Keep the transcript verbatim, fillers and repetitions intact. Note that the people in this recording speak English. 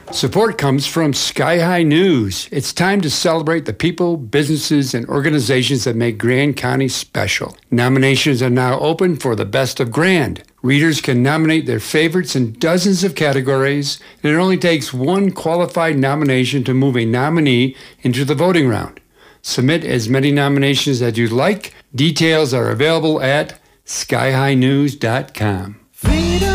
Support comes from Sky High News. It's time to celebrate the people, businesses, and organizations that make Grand County special. Nominations are now open for the Best of Grand. Readers can nominate their favorites in dozens of categories, and it only takes one qualified nomination to move a nominee into the voting round. Submit as many nominations as you'd like. Details are available at sky high news dot com.